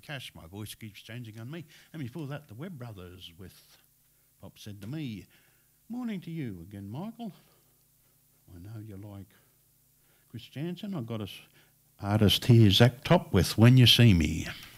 Cash, my voice keeps changing on me. And before that, the Webb Brothers with Pop Said to Me. Morning to you again, Michael. I know you like Chris Jansen. I've got an artist here, Zach Top, with When You See Me.